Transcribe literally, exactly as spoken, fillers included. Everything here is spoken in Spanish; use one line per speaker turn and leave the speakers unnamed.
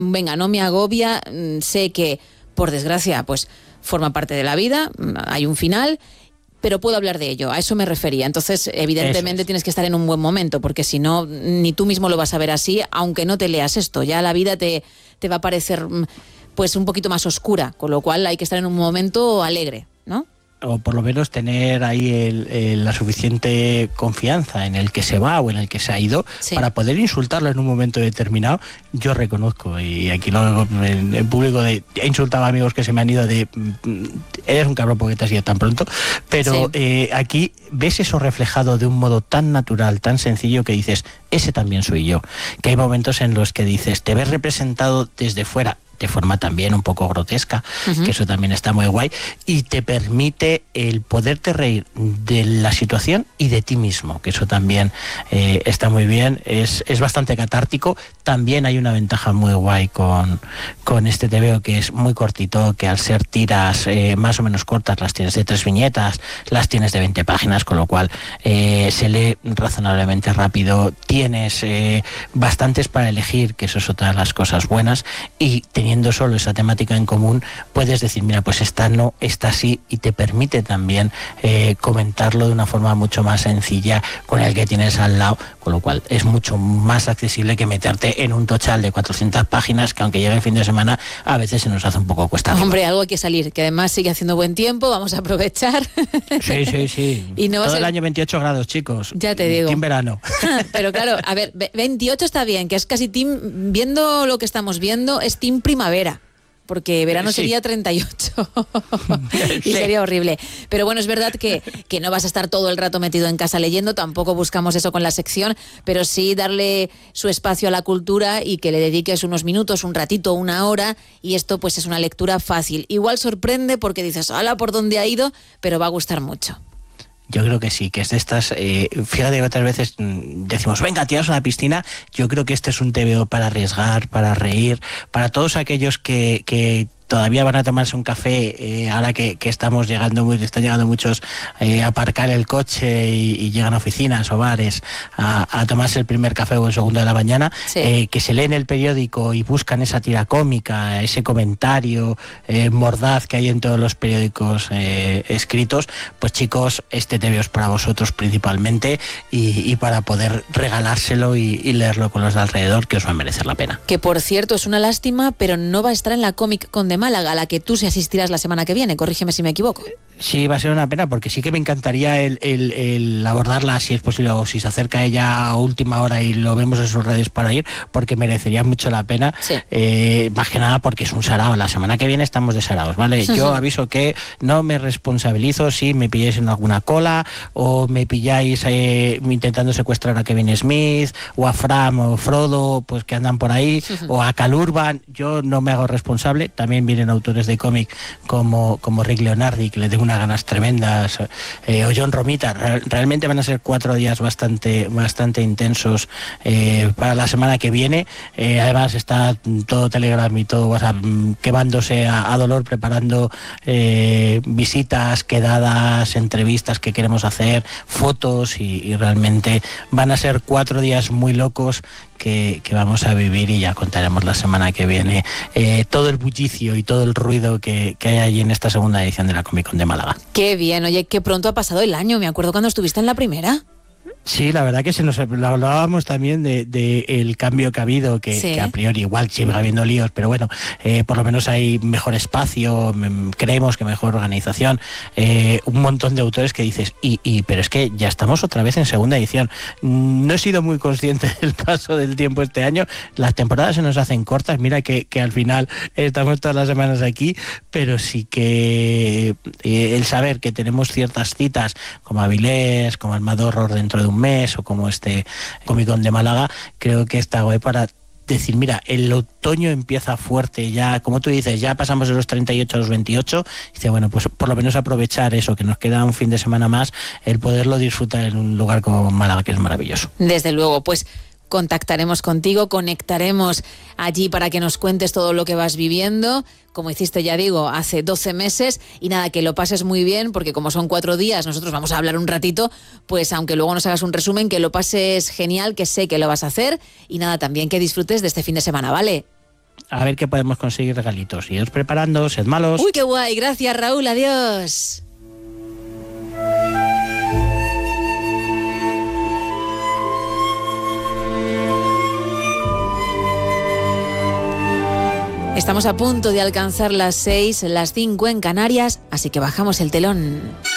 venga, no me agobia, sé que, por desgracia, pues forma parte de la vida, hay un final, pero puedo hablar de ello, a eso me refería. Entonces, evidentemente, es. tienes que estar en un buen momento, porque si no, ni tú mismo lo vas a ver así, aunque no te leas esto. Ya la vida te, te va a parecer pues un poquito más oscura, con lo cual hay que estar en un momento alegre, ¿no?
O por lo menos tener ahí el, el, la suficiente confianza en el que se va o en el que se ha ido, sí, para poder insultarlo en un momento determinado. Yo reconozco, y aquí lo hago en, en público, de, he insultado a amigos que se me han ido de eres un cabrón porque te has ido tan pronto, pero sí. eh, aquí ves eso reflejado de un modo tan natural, tan sencillo, que dices, ese también soy yo. Que hay momentos en los que dices, te ves representado desde fuera, de forma también un poco grotesca, uh-huh, que eso también está muy guay, y te permite el poderte reír de la situación y de ti mismo, que eso también eh, está muy bien, es, es bastante catártico. También hay una ventaja muy guay con, con este tebeo, que es muy cortito, que al ser tiras eh, más o menos cortas, las tienes de tres viñetas, las tienes de veinte páginas, con lo cual eh, se lee razonablemente rápido, tienes eh, bastantes para elegir, que eso es otra de las cosas buenas, y teniendo solo esa temática en común, puedes decir, mira, pues esta no, esta sí, y te permite también eh, comentarlo de una forma mucho más sencilla con el que tienes al lado, con lo cual es mucho más accesible que meterte en un tochal de cuatrocientas páginas, que aunque llegue el fin de semana, a veces se nos hace un poco cuesta arriba.
Hombre, algo hay que salir, que además sigue haciendo buen tiempo, vamos a aprovechar.
Sí, sí, sí. Y no todo el año veintiocho grados, chicos.
Ya te digo.
Team verano.
Pero claro, a ver, veintiocho está bien, que es casi team, viendo lo que estamos viendo, es team primavera, porque verano sería sí. treinta y ocho y sí. sería horrible. Pero bueno, es verdad que, que no vas a estar todo el rato metido en casa leyendo, tampoco buscamos eso con la sección, pero sí darle su espacio a la cultura y que le dediques unos minutos, un ratito, una hora, y esto pues es una lectura fácil. Igual sorprende porque dices, ¡hala, por dónde ha ido!, pero va a gustar mucho.
Yo creo que sí, que es de estas, eh, fíjate que otras veces mmm, decimos, venga, tiraos a la piscina. Yo creo que este es un tebeo para arriesgar, para reír, para todos aquellos que, que todavía van a tomarse un café, eh, ahora que, que estamos llegando, muy, están llegando muchos eh, a aparcar el coche y, y llegan a oficinas o bares a, a tomarse el primer café o el segundo de la mañana, sí. eh, que se leen el periódico y buscan esa tira cómica, ese comentario eh, mordaz que hay en todos los periódicos eh, escritos. Pues chicos, este tebeo es para vosotros principalmente, y, y para poder regalárselo y, y leerlo con los de alrededor, que os va a merecer la pena.
Que por cierto, es una lástima, pero no va a estar en la Comic Con de Málaga, a la que tú sí asistirás la semana que viene, corrígeme si me equivoco.
Sí, va a ser una pena, porque sí que me encantaría el, el, el abordarla, si es posible, o si se acerca ella a última hora y lo vemos en sus redes para ir, porque merecería mucho la pena, sí. eh, más que nada porque es un sarao. La semana que viene estamos de saraos, ¿vale? Yo uh-huh. aviso que no me responsabilizo si me pilláis en alguna cola, o me pilláis eh, intentando secuestrar a Kevin Smith, o a Fram o Frodo, pues que andan por ahí, uh-huh. o a Cal Urban. Yo no me hago responsable. También vienen autores de cómic como, como Rick Leonardi, que le tengo unas ganas tremendas, eh, o John Romita. Real, realmente van a ser cuatro días bastante, bastante intensos eh, para la semana que viene. Eh, además está todo Telegram y todo WhatsApp quemándose a, a dolor, preparando eh, visitas, quedadas, entrevistas que queremos hacer, fotos, y, y realmente van a ser cuatro días muy locos que, que vamos a vivir, y ya contaremos la semana que viene eh, todo el bullicio y todo el ruido que, que hay allí en esta segunda edición de la Comic Con de Málaga.
Qué bien, oye, qué pronto ha pasado el año. Me acuerdo cuando estuviste en la primera.
Sí, la verdad que se nos lo hablábamos también de, de el cambio que ha habido, que, sí. que a priori igual sigue habiendo líos, pero bueno, eh, por lo menos hay mejor espacio, creemos que mejor organización, eh, un montón de autores que dices, y, y pero es que ya estamos otra vez en segunda edición. No he sido muy consciente del paso del tiempo este año, las temporadas se nos hacen cortas, mira que, que al final estamos todas las semanas aquí, pero sí que eh, el saber que tenemos ciertas citas como Avilés, como Armado Horror dentro de un mes, o como este Comic Con de Málaga, creo que está guay para decir, mira, el otoño empieza fuerte, ya, como tú dices, ya pasamos de los treinta y ocho a los veintiocho, y dice, bueno, pues por lo menos aprovechar eso, que nos queda un fin de semana más, el poderlo disfrutar en un lugar como Málaga, que es maravilloso.
Desde luego, pues contactaremos contigo, conectaremos allí para que nos cuentes todo lo que vas viviendo, como hiciste, ya digo, hace doce meses, y nada, que lo pases muy bien, porque como son cuatro días, nosotros vamos a hablar un ratito, pues aunque luego nos hagas un resumen, que lo pases genial, que sé que lo vas a hacer, y nada, también que disfrutes de este fin de semana, ¿vale?
a ver qué podemos conseguir regalitos. Iros preparando, sed malos.
Uy, qué guay, gracias Raúl, adiós. Estamos a punto de alcanzar las seis, las cinco en Canarias, así que bajamos el telón.